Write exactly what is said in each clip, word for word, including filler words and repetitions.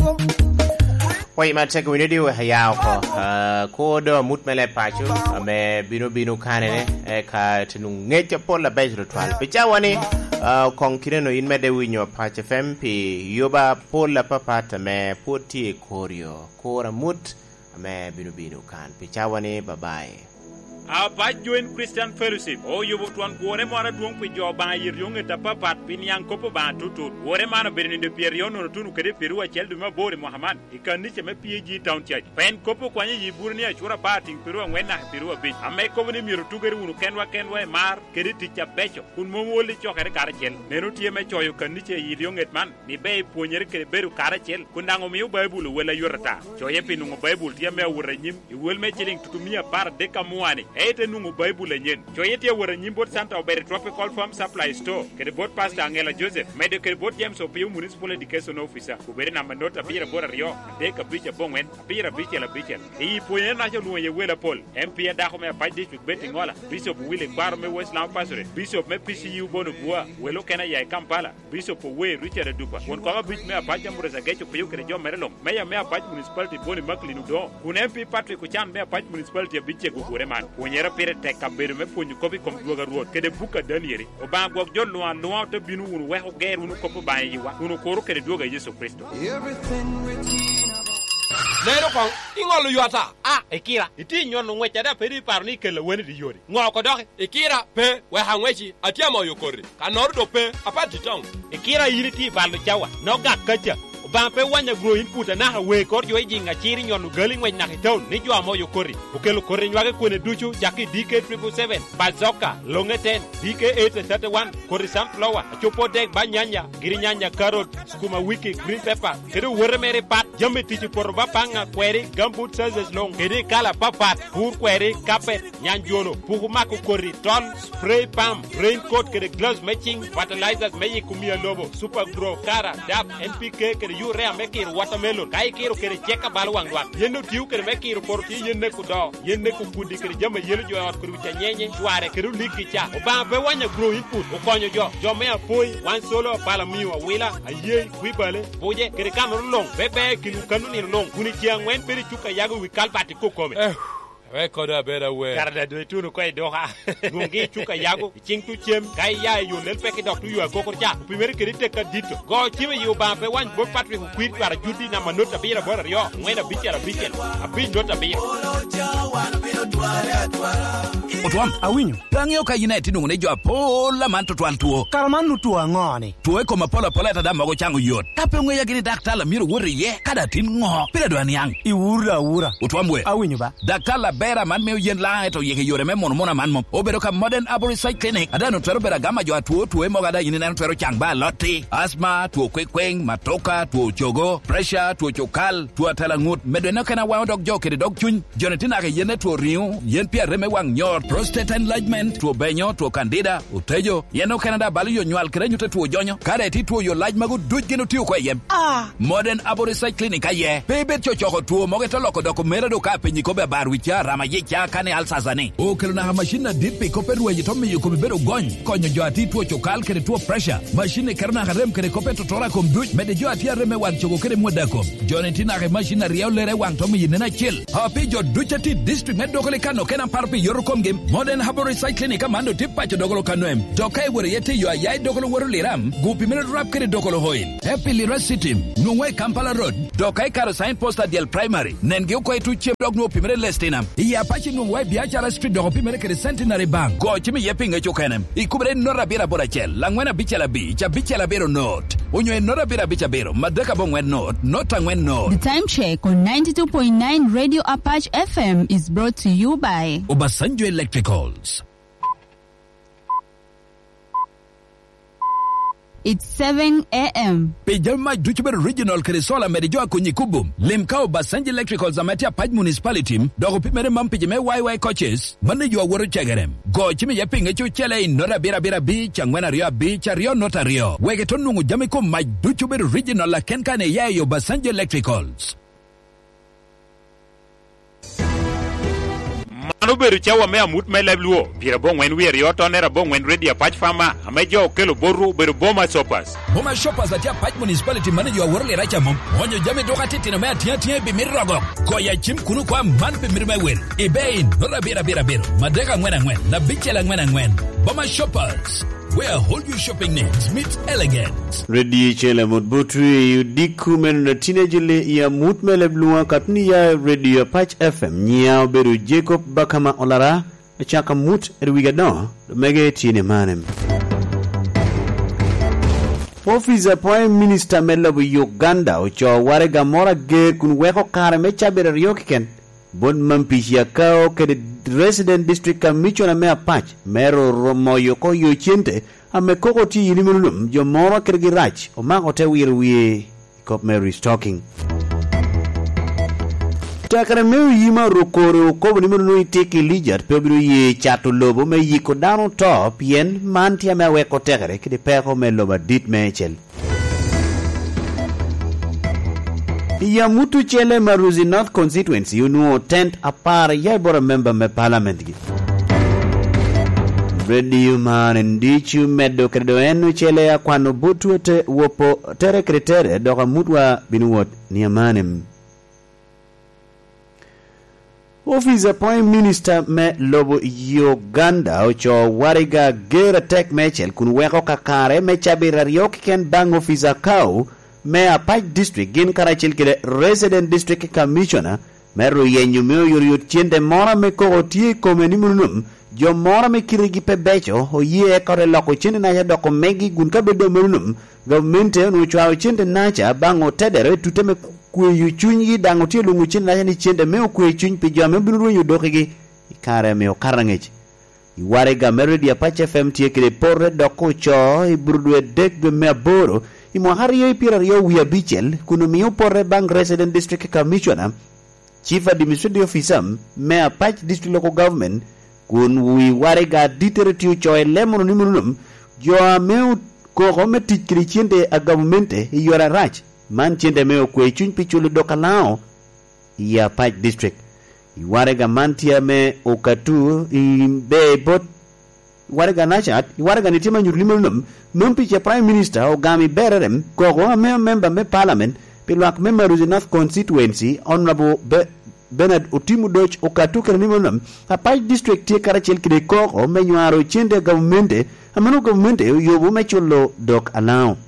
Wai ma tek winidi we hayao ko ko do mut mele pachu me binu binu kane ne e ka tinu ngeja pola bejro twal picha wani kong kireno in mede winyo pacha fempi yoba pola papata me puti korio kora mut me binu binu kan picha wani bye bye. A ba join Christian Fellowship o yubo tuan gore mara duong pi jo ba yir yong eta papat pin yang kopo ba tutu gore mana berin de perion no tunu kede peru a chel duma bore Muhammad ikandi cheme P G town church pen kopo kwanye yiburni a chura bating peru ngwena peru bi ame ko ni miru tugeri unu kenwa kenwa mar kede ticha becho kun mo woli chokere kara chel nenu tie me choyo kandi che yir yong etman ni be ponyer kede beru kara chel kundango mi bible wala yorata choye pinu bible tie me wure nyim iwel me chiling tutumia par deka muani ete nungu bible nyen choyete wara nyimbot Santa Obere Tropical Farm Supply Store kede bot pastor Angela Joseph mede kede bot James Opiu Municipal Education Officer kubere na manota bira bora rio de ka bicha bongwen bira bicha la bicha e poye na jo luye wela Paul M P da ko me pa district betting wala Bishop Willie Bar me Westland Pastor Bishop me P C U bono bua welo kena ya Kampala Bishop we Richard Dupa won ko bit me pa jamure za gecho peyo kede jo merelom me ya me pa municipality boni maklinu do kun M P Patrick Kuchan me pa municipality biche ko gore man nyera pere teka beru me fonyu kobi kom duoga ruot kede buka danieri o ba gok jol no an no to binu unu we ho ger unu kopo ba yiwa unu koro kede duoga Yesu Kristo Lero kon ingolo yuata ah ekira iti nyono ngwecha da peri parni kele weni di yori ngoko doke ekira pe we hangwechi atiamo yokori kanordo pe apati tong ekira yiriti balu chawa no gakacha ba pe wanya gro input na ha we kor yo jinga chiri nyonu gali ngwe na hitaun ni jo amo yo kori ukelo kori nywage kwene duchu jaki D K triple seven bazoka longeten D K eight thirty-one kori sunflower chopo dek banyanya girinyanya carrot skuma wiki green pepper kedu weremere pat jambe tichi porba panga kweri gambut sizes long kedi kala papat pur kweri carpet nyanjono puguma ko kori ton spray pump raincoat kedi gloves matching fertilizers meyi kumia lobo super grow kara dap N P K kedi urea mekir watermelon kai kiro kere cheka balwang dwat yendo tiu kere mekir porti yenne ku do yenne ku kudi kere jama yelo jo wat kuru cha nyenye tware kere liki cha oba be wanya grow input o konyo jo jo me apoi wan solo pala miwa wila aye kwibale boje kere kamero long bebe kilu kanu ni long kuni chia ngwen peri chuka yago wi kalpati ko kome eh we koda bera we karda do tunu koy do ha ngungi chuka yago chingtu chem kai ya yo lel peki dok tu yo kokor cha primeri kere teka dito go chime yo ba pe wan bo patri ku kwit para judi na manota bira bora yo ngwena bichara bichel abi nota bira Otwam awinyo tangyo ka United ngune jo apola man to twal tuo karamanu tuo ngone tuo ko mapola pola ta dama go chango yot kape ngwe yagini daktala miro wore ye kada tin ngo pira do anyang iwura ura Otwam we awinyo ba daktala bera man me yen la to yeke yore me mon mona man mo obedo ka modern aboricide clinic adano twero bera gama jo atuo tuo mo gada yini na twero chang ba loti asma tuo kwekweng matoka tuo chogo pressure tuo chokal tuo talangut medwe no kana wa dog jo kede dog chun jonetina ke yene tuo riu yen pia reme wang nyor prostate enlargement tuo benyo tuo candida utejo yeno Canada bali yo nywal krenyu te tuo jonyo kare ti tuo yo laj magu duj genu tiu ko yem ah modern aboricide clinic aye bebe chochoko tuo mo geto loko doko mera do ka penyi ko be barwi cha rama ye cha kane alsazane o kelna ha machine dipi ko perwe je tomi yo ko bedo gony konyo jo ati tuo chokal kere tuo pressure machine karna harem kere ko peto tora kom duj mede jo ati reme wan chogo kere moda kom jonetina ke machine riaw lere wang tomi yinena chill ha pi jo duchati district med dokole kano kena parpi yoro kom game modern aboricide clinic amando tipa cho dogolo kanoem dokai wore yete yo ayai dogolo woro liram gupi mena rap kere dogolo hoil happy lirasitim nungwe Kampala road dokai karo sign poster del primary nenge ko etu chim dog no pimere lestinam ya pachi nungwe biachara street dogo pimere kere centenary bank go chimi yepinga chokenem ikubre nora bira borachel langwena bichela bi cha bichela bero note onyo nora bira bicha bero madaka bongwen note not angwen note. The time check on ninety-two point nine Radio Apache F M is brought to you by Obasanjo Electricals. It's seven a.m. Pejama Duchber Regional Kresola Medijo Kunyikubum. Limkao Basanji Electrical Zamatia Paj Municipality. Dogo Pimere Mampijame Y Y coaches. Manager Woro Chagarem. Go Chimi Yaping Echo Chele Nora Bira Bira Beach and Wena Rio Beach Rio Notario. Wegetonu Jamiko my Duchber Regional La Kenkane Yayo Basanji Electricals. mano beru chawa me amut me lebluo pira bo ngwen wier yoto ne rabo ngwen ready apach fama ame jo kelo boru beru boma shoppers Boma shoppers atia Patch municipality manager wa worle racha mom onyo jame doka titi na mea tia tia bi mirrogo ko ya chim kunu kwa man bi mirme wel ibein nora bira bira bira madega ngwena ngwen na bichela ngwena ngwen Boma shoppers where all your shopping needs meet elegance. Ready chele mutbutri yudiku menu na teenagerle ya mutmele blua katni ya Radio Patch F M nyao beru Jacob Bakama Olara chaka mut erwiga no mege tine manem. Office Prime Minister Melabu Uganda ucho warega mora ger kun weko kare mecha bere ryokiken bon mampishi ya kao kede Resident District Commissioner mea Patch mero romo yoko yochente amekoko ti inimulum jo mora kergi rach o mako te wirwie kop me restocking takara meu yima rokore o kobo ni munu iteki lijat pebiru ye chato lobo me yiko dano top yen mantia me weko tekare kidi peko me loba dit mechel ya mutu chele Maruzi North constituency unuo tent apara ya bora member me parliament gi Radio man ndichu medo kredo enu chele ya kwano butu te wopo tere kritere doka mutwa binuwot ni amanem Office Prime Minister me lobo Uganda ocho wariga gera tek mechel kun weko kakare mechabira ryoki ken bang officer kau me a Patch district gin karachil kile Resident District Commissioner meru yenyu meo yuriut chiende mora me koko tie kome ni munum jo mora me kirigi pe becho o ye kore loko chiende nacha doko megi gun kabedo munum governmente unuchwa chiende nacha bango tedere tuteme kwe yu chunyi dango tie lungu chiende nacha ni chiende meo kwe chunyi pi jo me bunuru yu dokigi ikare meo karangech iware ga meru dia Patch F M tie kile porre doko cho iburudwe dek de mea boro Imwahari yo ipira yo wia bichel kunu miyo porre bang Resident District Commissioner Chief Administrative Officer Mayor Patch District Local Government kun wi warega ditertiu choe lemono nimunum jo ameu ko gome tikri chiende a governmente yora rach man chiende meo kwe chun pichulu dokalao ya Patch District warega mantia me okatu imbe bot warega nachat warega nitima nyurlimunum Mumpiche Prime Minister Ogami Bererem Kogo a member me parliament Pilwak members in North constituency Honorable Be Bernard Otimu Doch Okatu Kernimonum a Patch district tie karachel kide Kogo menyuaro chende governmente amano governmente yobu mecholo dok alao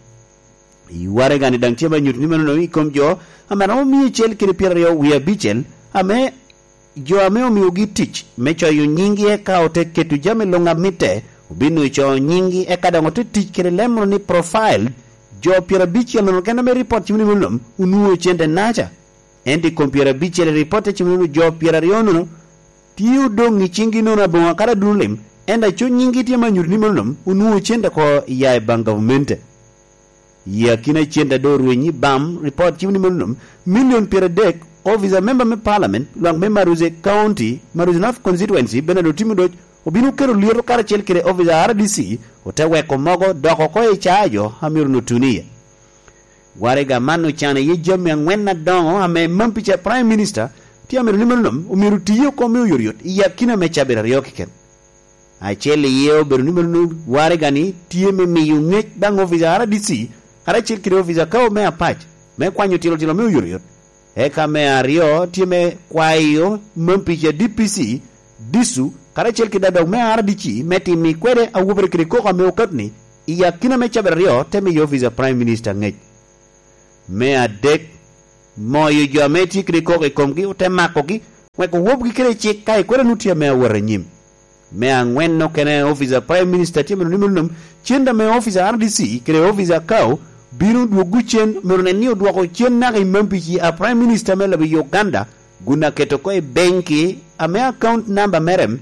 Iware gani dang tiaba nyut nimano ikom jo amano mi chel kide piario wia bichel ame jo ame o miugi teach mecho yu nyingi e kaote ketu jame longa mite Ubinu cho nyingi ekada ngote teach kire lemno ni profile jo pira bichi no kena me report chimni mulum unuo chende nacha endi kompira bichi le report chimni jo pira riono tiu dongi chingi no na bonga kara dulim enda cho nyingi ti manyur ni mulum unuo chende ko ya bang government ya kina chende do ruenyi bam report chimni mulum million pira dek officer member me parliament long member Maruzi county Maruzi North constituency Benado Timudoj Obinu kero liero kara chel kire officer R D C otewe komogo doko ko e chajo hamiru nutunia warega manu chane ye jome ngwena dongo ame mampicha Prime Minister ti amiru nimelum umiru tiyo ko miu yuriot iya kina mechabira ryokiken a chele yeo beru nimelum warega ni tiye me miyu ngech bang officer R D C kara chel kire officer kao mea Patch me kwanyo tilo tilo miu yuriot eka mea rio tiye me kwayo mampicha D P C disu kara chel kidada me ardichi meti mi kwere a wubere kire ko me okatni iya kina me chaber rio temi yo visa Prime Minister ngej me adek mo yo jo meti kire ko ke komgi utema ko gi we ko wobgi kire chik kai kwere nutia me wore nyim me angwen no kene officer Prime Minister temi no nimulum chenda me officer R D C kire officer kao biru duogu chen merone ni duogo chen na ga mampi a Prime Minister me labi Uganda guna keto ko e benki a me account number merem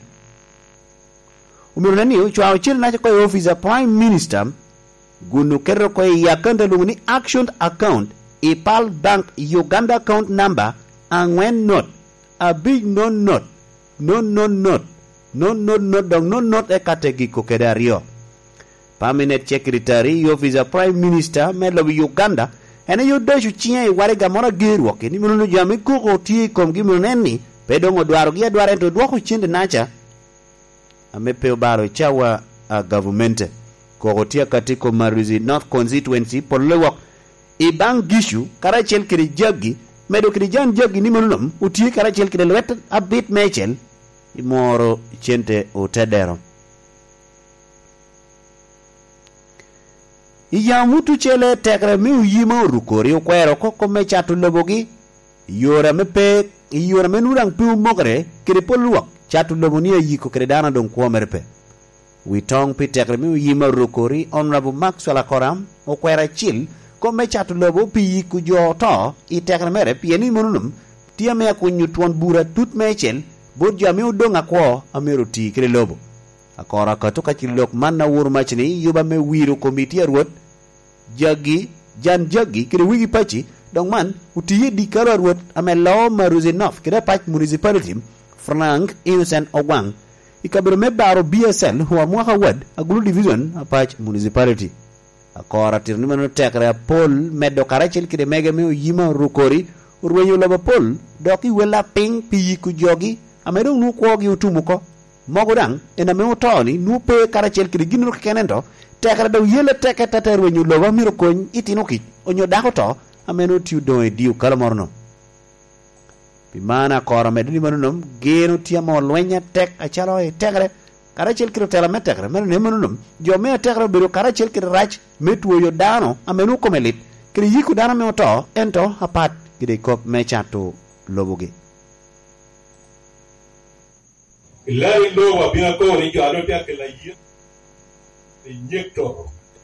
Umirunani uchwa chile na kwa officer Prime Minister gunu kero kwa yakanda lunguni action account Ipal Bank Uganda account number angwen not a big non not non non not non non not dong non not e kategi kokedario Permanent Secretary officer Prime Minister melo Uganda ene yo deshu chiye ware gamora gerwoke ni munu jami ko ko ti kom gi muneni pedongo dwaro gi dwaro to dwoko chinde nacha ame pe baro chawa a government ko gotia katiko Maruzi North constituency polwok ibang gishu karachel kiri jagi medo kiri jan jagi ni monum uti karachel kiri lwet abit mechel imoro chente utedero iya mutu chele tekre mi uyima rukori okwero koko mechatu lobogi yora mepe yora menurang piu mogre kiri polwok chatu loboni yiko kiri dana don kuomerpe witong pi tekre mi uyima rukori Honorable Maxwell Akoram okwera chil ko mechatu lobo pi yiku jo to i tekre mere pieni monunum tia mea kunyutuan bura tut mechel bod jami udonga kwa amiru ti kiri lobo akora katoka chilok manna wur machni yuba me wiru komiti arwot jagi jan jagi kire wigi pachi dong man utiye di karo arwot ame law Maruzi North kire pach municipality Frank Innocent Ogwang ikabiro me baro B S L huwa mwaka wad agulu division apach municipality akora tirni manu tekre pol medo karachel kire mege me yima rukori urwenyo loba pol doki wela ping piyiku jogi ame dong nu kwogi utumuko mogodang ena me utoni nu pe karachel kiri ginro kenendo tekra do yele teke tater wenyu loba miro kony itino ki onyo dako to ameno tiu do e diu kala morno bimana kora medini manunum geno tia mo lwenya tek achalo e tekre karachel kiri tela me tekre meno ne manunum jo me tekre biro karachel kiri rach metuo yo dano ameno komelit kiri yiku dano me to ento apat gide kop me chato lobogi Ilai lo wa bina ko ni jo ado pia ke la yi e nyekto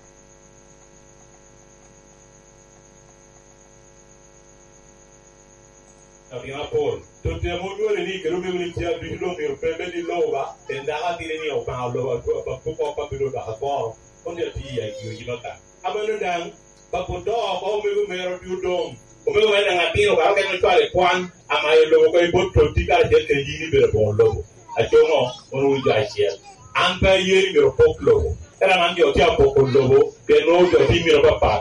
abina pol to te mo no ni ke lo me ni tia bi lo me pe be di lo ba te ndanga ti ni o pa lo ba ba ko ko pa bi lo ba ko on ya ti ya yi yi maka amano dang ba ko do ko me me ro du dom o me me na ngati o ka ke no tale kwan amaye lo ko i botto ti ka je ke yi ni be bo lo ajongo onu jaisiel ampa yeri miro poklo era mangi otia poklo ke no jo ti miro papa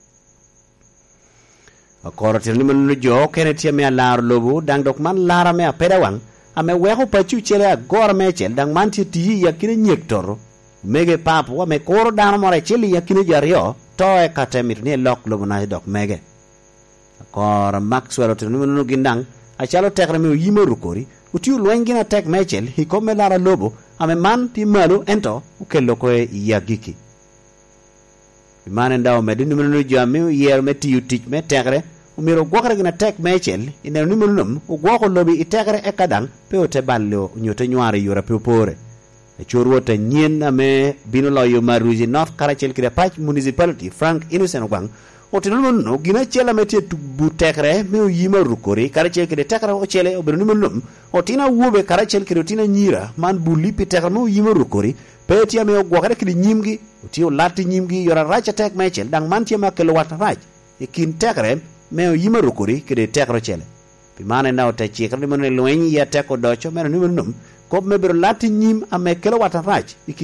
akora tirni manu jo kene tia me lar lobo dang dok man lara me apeda wang ame weho pachu chele agora mechel dang man ti ti yakine nyektoro mege papu wa me koro dano more cheli yakine jario to e katemir ni lok lobo na dok mege akora Maxwell tirni manu gindang achalo tekre me yimo rukori utiu lwengina tek mechel hikome lara lobo ame man ti malu ento ukelo koe yagiki imane ndao medini menu jami yer meti utich me tekre umiro gwakre gina tek mechel ine ni menum ugwako lobi itekre ekadang pe ote ballo nyote nywari yura pe pore e chorwo ta nyen ame bino loyo Maruzi North karachel kire pach municipality Frank Innocent Ogwang otinul no gina chela meti tubu tekre me yima rukori karachel kire tekre o chele oberni menum otina wobe karachel kire otina nyira man bulipi tekre me yima rukori pe tia me gwakre kire nyimgi otio lati nyimgi yora racha tek mechel dang man tia makelo wat rach ikin tekre me yima rukori kire tekre chele pimane na ota chikre ni menum lwenyi ya teko docho me ni menum ko me bero lati nyim ame kelo wat rach